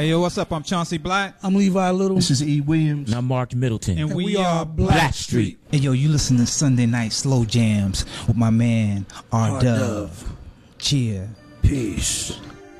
Hey, yo, what's up? I'm Chauncey Black. I'm Levi Little. This is E. Williams. And I'm Mark Middleton. And we are Black Street. Hey, yo, you listen to Sunday Night Slow Jams with my man, R Dove. Cheer. Peace.